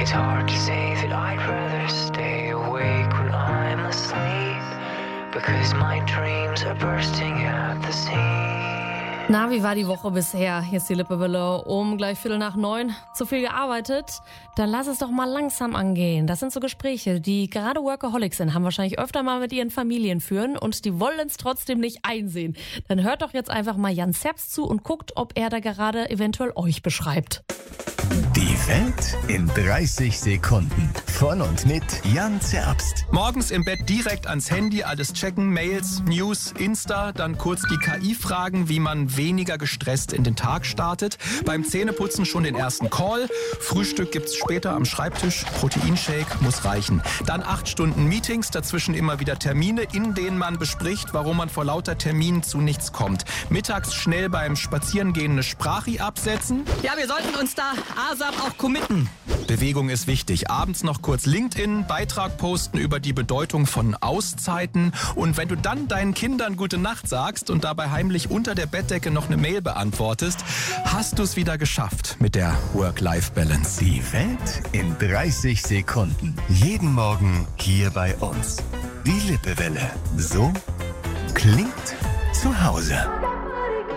It's hard to say that I'd rather stay awake when I'm asleep, because my dreams are bursting at the seams. Na, wie war die Woche bisher? Hier ist die Lippewelle um gleich 8:45. Zu viel gearbeitet? Dann lass es doch mal langsam angehen. Das sind so Gespräche, die gerade Workaholics sind, haben wahrscheinlich öfter mal mit ihren Familien führen und die wollen es trotzdem nicht einsehen. Dann hört doch jetzt einfach mal Jan Zerbst zu und guckt, ob er da gerade eventuell euch beschreibt. Die Welt in 30 Sekunden. Von und mit Jan Zerbst. Morgens im Bett direkt ans Handy, alles checken, Mails, News, Insta, dann kurz die KI fragen, wie man weniger gestresst in den Tag startet. Beim Zähneputzen schon den ersten Call. Frühstück gibt's später am Schreibtisch. Proteinshake muss reichen. Dann 8 Stunden Meetings, dazwischen immer wieder Termine, in denen man bespricht, warum man vor lauter Terminen zu nichts kommt. Mittags schnell beim Spazierengehen eine Sprachi absetzen. Ja, wir sollten uns da ASAP auch committen. Bewegung ist wichtig. Abends noch kurz LinkedIn, Beitrag posten über die Bedeutung von Auszeiten. Und wenn du dann deinen Kindern gute Nacht sagst und dabei heimlich unter der Bettdecke noch eine Mail beantwortest, hast du es wieder geschafft mit der Work-Life-Balance. Die Welt in 30 Sekunden. Jeden Morgen hier bei uns. Die Lippewelle. So klingt zu Hause.